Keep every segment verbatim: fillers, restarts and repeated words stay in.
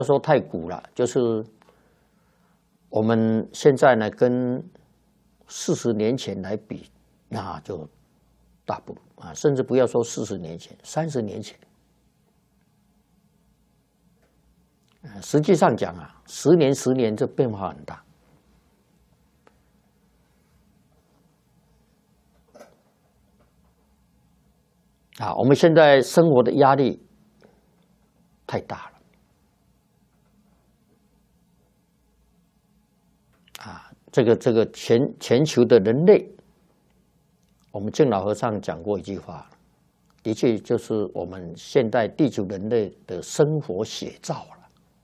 说太古了，就是我们现在呢跟四十年前来比，那就大不如啊，甚至不要说四十年前，三十年前。实际上讲啊，十年十年这变化很大。啊，我们现在生活的压力太大了。啊，这个这个全全球的人类，我们敬老和尚讲过一句话，的确就是我们现代地球人类的生活写照了。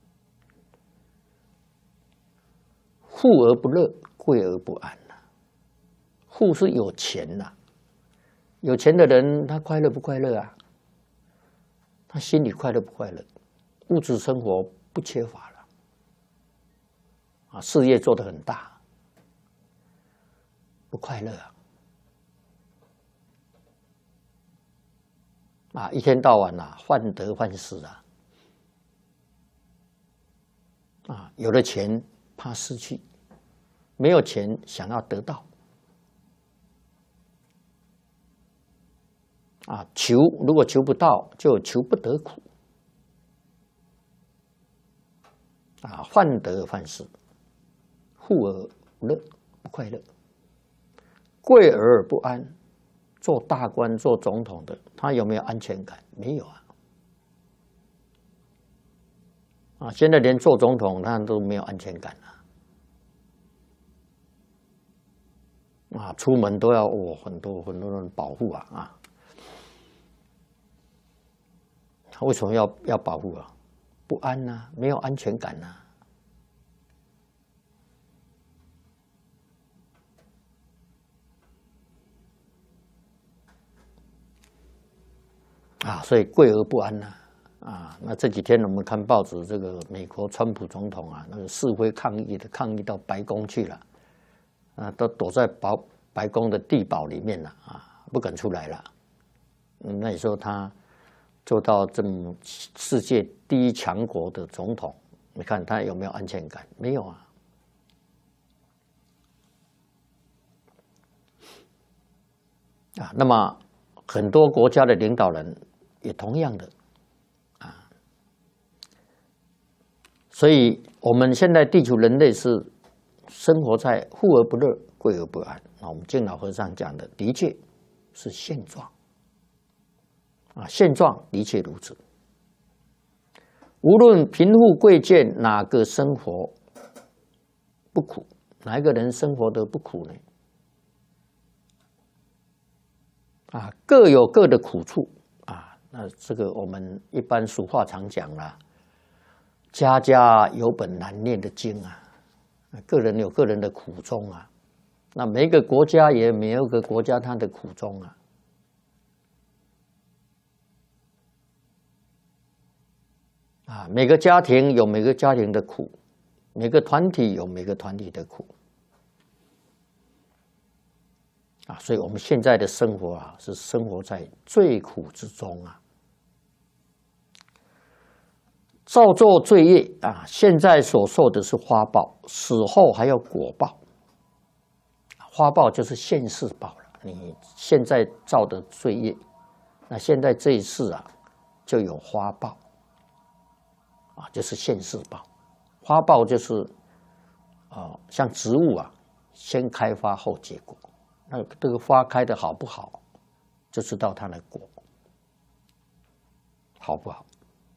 富而不乐，贵而不安呐。富是有钱呐，有钱的人他快乐不快乐啊？他心里快乐不快乐？物质生活不缺乏了，啊，事业做得很大，不快乐啊！啊，一天到晚啊，患得患失啊！啊，有了钱怕失去，没有钱想要得到。啊，求如果求不到，就求不得苦。啊，患得患失，富而不乐，不快乐；贵而不安。做大官、做总统的，他有没有安全感？没有啊！啊，现在连做总统他都没有安全感了。啊，出门都要哦，很多很多人保护啊啊！他为什么要要保护啊？不安呐、啊，没有安全感呐、啊。啊，所以贵而不安呐、啊。啊，那这几天我们看报纸，这个美国川普总统啊，那个示威抗议的抗议到白宫去了，啊，都躲在白白宫的地堡里面了啊，不敢出来了。嗯，那你说他做到这么世界第一强国的总统，你看他有没有安全感？没有啊。啊，那么很多国家的领导人也同样的啊，所以我们现在地球人类是生活在富而不乐，贵而不安。那我们敬老和尚讲的，的确是现状啊，现状的确如此。无论贫富贵贱，哪个生活不苦？哪一个人生活得不苦呢？啊，各有各的苦处啊。那这个我们一般俗话常讲啦，家家有本难念的经啊，个人有个人的苦衷啊。那每一个国家也没有个国家它的苦衷啊。啊，每个家庭有每个家庭的苦，每个团体有每个团体的苦。啊，所以我们现在的生活啊，是生活在最苦之中啊。造作罪业啊，现在所受的是花报，死后还有果报。花报就是现世报了，你现在造的罪业，那现在这一世啊，就有花报。啊，就是现世报。花报就是啊、呃，像植物啊，先开花后结果。那这个花开的好不好，就知道它的果好不好。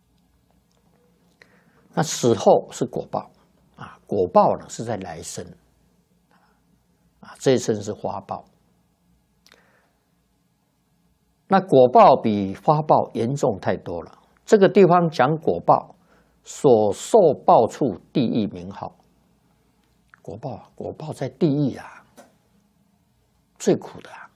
那死后是果报啊，果报呢是在来生啊，这一生是花报。那果报比花报严重太多了。这个地方讲果报，所受报处地狱名号。果报啊，果报在地狱啊。最苦的啊！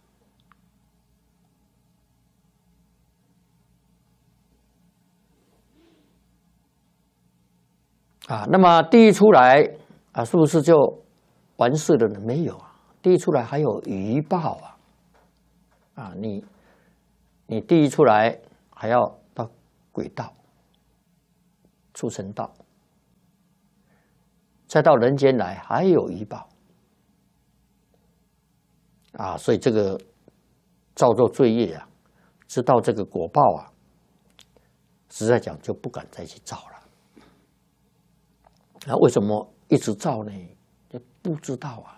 啊，那么地狱出来啊，是不是就完事了呢？没有啊，地狱出来还有余报啊！啊，你你地狱出来还要到鬼道、畜生道再到人间来还有余报啊，所以这个造作罪业啊，知道这个果报啊，实在讲就不敢再去造了。那为什么一直造呢？就不知道啊。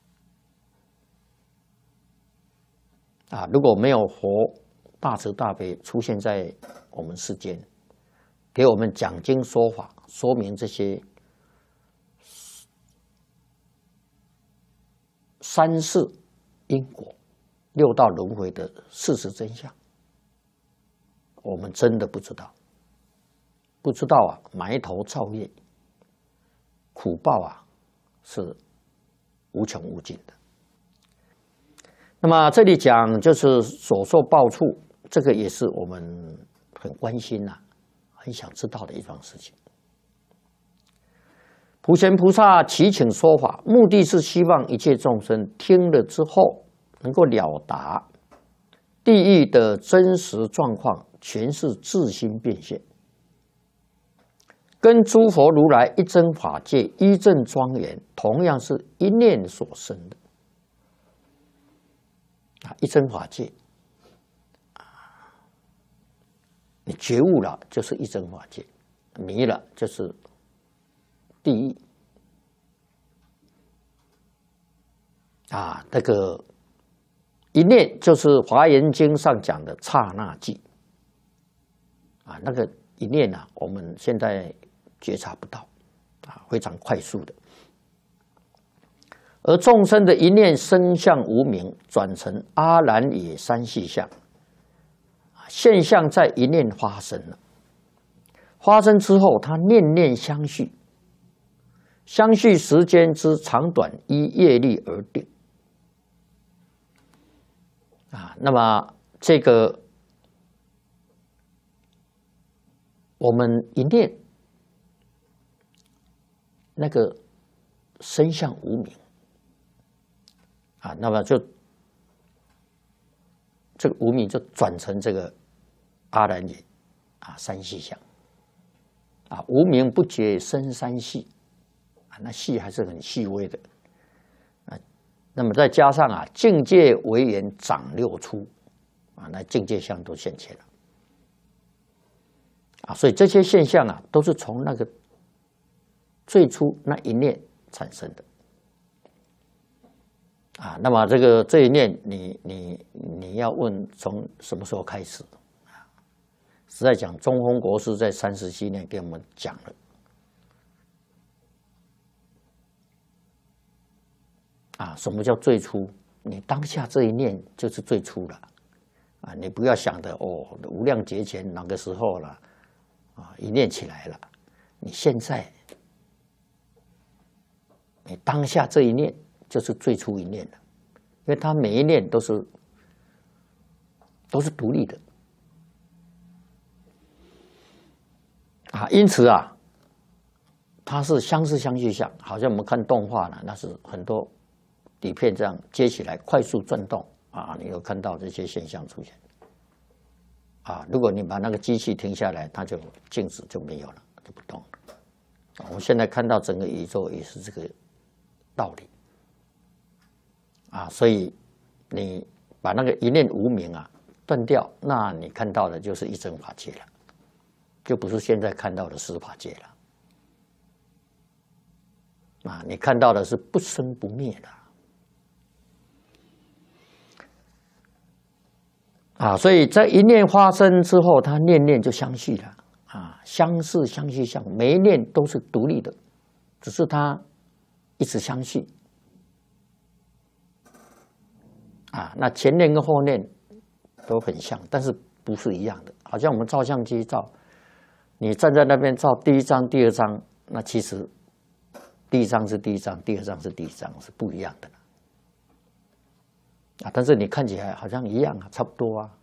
啊，如果没有佛大慈大悲出现在我们世间，给我们讲经说法，说明这些三世因果、六道轮回的事实真相，我们真的不知道。不知道啊，埋头造业，苦报啊是无穷无尽的。那么这里讲就是所受报处，这个也是我们很关心呐、啊，很想知道的一桩事情。普贤菩萨祈请说法，目的是希望一切众生听了之后能够了达地狱的真实状况，全是自心变现，跟诸佛如来一真法界一正庄严，同样是一念所生的。啊，一真法界，你觉悟了就是一真法界，迷了就是地狱。啊，这个一念就是《华严经》上讲的刹那即。啊，那个一念啊，我们现在觉察不到，啊，非常快速的。而众生的一念生相无明，转成阿闌也三细相，现象在一念发生了。发生之后，它念念相续，相续时间之长短依业力而定。啊，那么这个我们一念那个生相无明。啊，那么就这个无明就转成这个阿闌也啊三细相啊，无明不觉生三细啊，那细还是很细微的啊。那么再加上啊，境界为缘长六出啊，那境界相都现前了啊，所以这些现象啊，都是从那个最初那一念产生的。啊，那么这个这一念，你你你要问从什么时候开始？啊，实在讲，中峰国师在三十七年给我们讲了。啊，什么叫最初？你当下这一念就是最初了。啊，你不要想的哦，无量劫前哪个时候了？啊，一念起来了，你现在，你当下这一念。就是最初一念了，因为它每一念都是都是独立的啊，因此啊，它是相似相续相，好像我们看动画呢，那是很多底片这样接起来快速转动啊，你有看到这些现象出现啊。如果你把那个机器停下来，它就静止就没有了，就不动了。我们现在看到整个宇宙也是这个道理。啊，所以你把那个一念无明啊断掉，那你看到的就是一真法界了，就不是现在看到的十法界了。啊，你看到的是不生不灭的。啊，所以在一念发生之后，它念念就相续了。啊，相似相续相，每一念都是独立的，只是它一直相续。啊，那前念跟后念都很像，但是不是一样的。好像我们照相机照，你站在那边照第一张、第二张，那其实第一张是第一张，第二张是第二张，是不一样的啊。但是你看起来好像一样啊，差不多啊，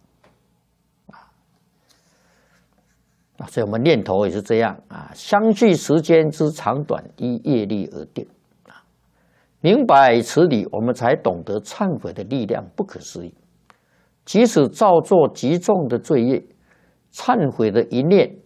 啊，所以我们念头也是这样啊，相续时间之长短依业力而定。明白此理，我们才懂得忏悔的力量不可思议。即使造作极重的罪业，忏悔的一念